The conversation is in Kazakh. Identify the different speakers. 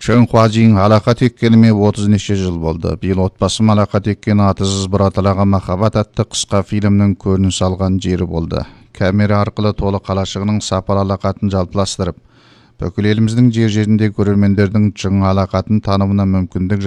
Speaker 1: Чоң Хуажин алақа теккеніме 30 неше жыл болды. Биыл отбасым алақа теккен атысыз бұратылаға махаббат атты қысқа фильмнің көрініс алған жері болды. Камера арқылы толы қалашығының сапалы алақатын жалпыластырып, бүкіл еліміздің жер-жерінде көрермендердің чың алақатын танымына мүмкіндік